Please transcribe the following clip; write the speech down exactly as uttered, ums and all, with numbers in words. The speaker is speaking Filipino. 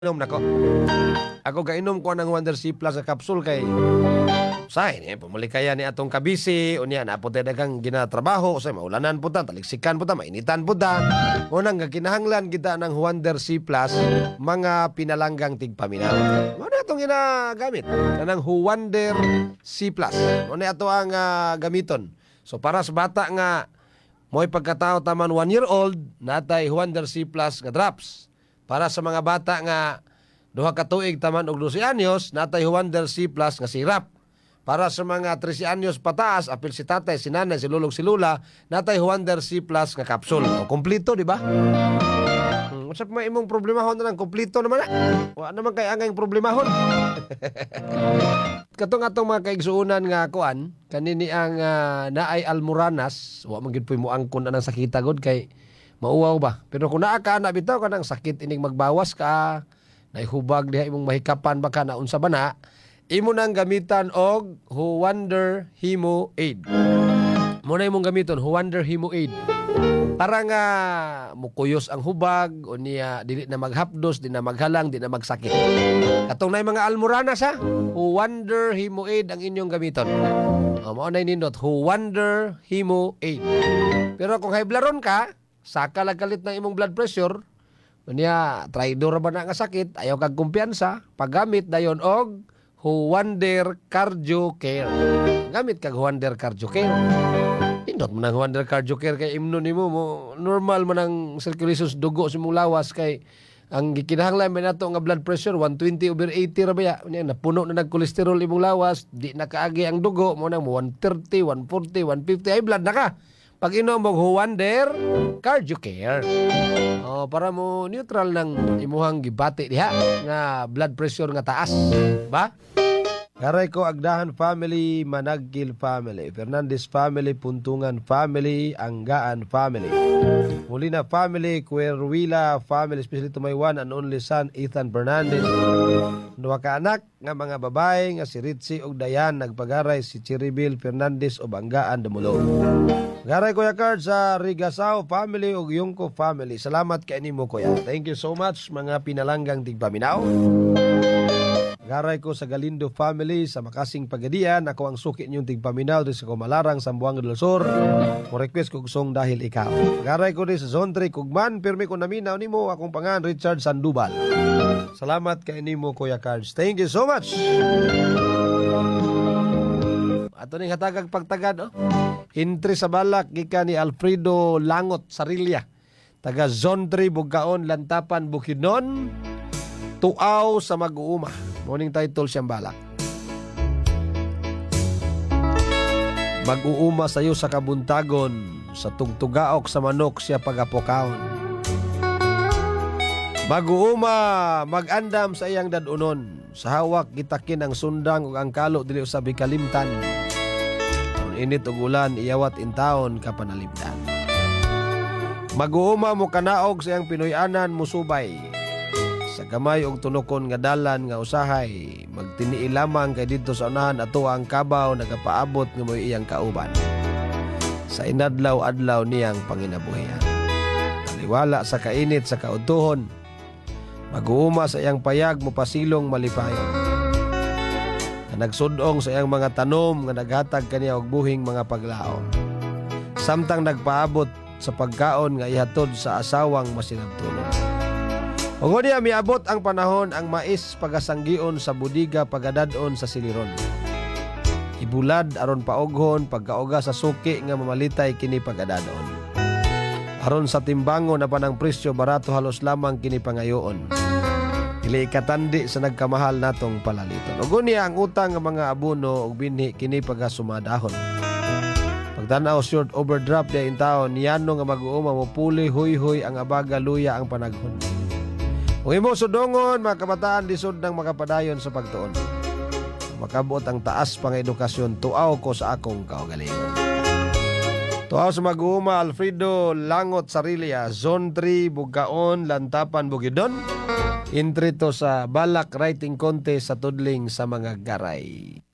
Inom nako. Ako kainom ko ng Wonder C Plus sa capsule kay say ni pumulikaya ni atong kabisi unya na puti daghang ginatrabaho say maulanan puta taliksikan puta mainitan puta. Unang kinahanglan kita ng Wonder C Plus mga pinalanggang tigpaminaw. Mo na atong ginagamit kanang Wonder C Plus. Mo na ato ang uh, gamiton. So para sa bata nga mo'y pagkatao taman one year old natay Wonder C Plus nga drops. Para sa mga bata nga duha ka tuig taman og twelve anyos, natay Wonder C Plus nga sirap. Para sa mga thirteen anyos pataas, apil si tatay, si nanay, si lulog, si lula, natay Wonder C Plus nga capsule. O kompleto, di ba? Hmm, usap may imong problemahon na lang, kompleto naman na. Wa naman kay angay problemahon. Katong atong mga kaigsuunan nga kuan, kanini ang uh, naay almoranas, wa man gyud puy mo angkon anang sakita gud kay mauwaw ba? Pero kung naa ka na bitaw ka ng sakit ining magbawas ka, naihubag diha imong mahikapan baka na unsa bana, imo nang gamitan og Wonder Hemo Aid. Mo na imong gamiton Wonder Hemo Aid. Para nga mukuyos ang hubag o niya dili na maghapdos, di na maghalang, di na magsakit. Katong nay mga almoranas ha, Wonder Hemo Aid ang inyong gamiton. O mao nay nindot Wonder Hemo Aid. Pero kung high blood ka, saka lang kalit ng imong blood pressure, niya, traidor ba na nga sakit, ayaw kag kumpiyansa, paggamit dayon og Wonder Cardio Care. Gamit kag Wonder Cardio Care. Indot mo ng Wonder Cardio Care kay imno nimo mo normal man ang circulation sa dugo sa imong lawas kay ang gikinahanglan man nato nga blood pressure one twenty over eighty ra baya. Niya napuno na nag-cholesterol imong lawas, di na kaagi ang dugo mo nang one thirty, one forty, one fifty ay blood na ka. Pag inom mo Wonder Cardio Care. Oh, para mo neutral ng imuhang gibati diha nga blood pressure nga taas, ba? Garay ko Agdahan family, Managkil family, Fernandez family, Puntungan family, Anggaan family, Molina family, Cuerwila family, especially to my one and only son Ethan Fernandez. Duha ka anak nga mga babae nga si Ritzy ug Dayan, nagpagaray si Chiribil Fernandez ug Anggaan Dumulo. Garay Kuya Card sa Rigasao family ug Yungko family. Salamat kay nimo kuya. Thank you so much mga pinalanggang tigpaminaw. Garay ko sa Galindo family sa Makasing Pagadian. Ako ang suki niyong tigpaminaw sa Kumalarang, Sambuanga del Sur. Mo request kog song dahil ikaw. Garay ko rin sa Zone three Kugman. Pirmi ko naminaw nimo akong pangan Richard Sandoval. Salamat kay nimo Kuya Cards. Thank you so much. Ato ning hatagag pagtagad oh. Entry sa balak gika ni Alfredo Langot Sarilya. Taga Zone three Bugaon, Lantapan, Bukidnon. Tuaw sa mag-uuma. Morning title siyang balak. Mag-uuma sayo sa kabuntagon, sa tugtugaok sa manok siya pagapukaon. Mag-uuma, mag-andam sa iyang dadunon, sa hawak gitakin ang sundang ug ang kalo dili usabi kalimtan. Kung init ug ulan iyawat intaon kapanalipdan. Mag-uuma mo kanaog sa iyang Pinoyanan musubay. Sa gamay og tunokon nga dalan nga usahay, magtinii lamang kay dito sa unahan ato ang kabaw nagapaabot nga moy iyang kauban. Sa inadlaw-adlaw niyang panginabuhian. Taliwala sa kainit sa kautuhon, mag-uuma sa iyang payag mo pasilong malipayon. Nagsudong sa iyang mga tanom nga naghatag kaniya og buhing mga paglaom. Samtang nagpaabot sa pagkaon nga ihatod sa asawang masinabtunon. Ug niya miabot ang panahon ang mais pagasanggion sa budiga pagadadon sa siliron. Ibulad aron paughon pagkaoga sa suki nga mamalitay kini pagadadon. Aron sa timbangon na panang presyo barato halos lamang kini pangayoon. Dili katandi sa nagkamahal natong palaliton. Ug niya ang utang nga mga abono ug binhi kini pagasumadahon. Pagtanaw short overdraft dia in taon niyano nga mag-uuma mo puli huy-huy ang abaga luya ang panaghon. Kung imo sudongon, mga kabataan lisod ng makapadayon sa pagtuon. Makabot ang taas pang edukasyon, tuaw ko sa akong kaugalingon. Tuaw sa mag-uuma, Alfredo Langot Sarilya, Zone three, Bugaon, Lantapan, Bukidnon. Entry to sa Balak Writing Contest sa Tudling sa mga Garay.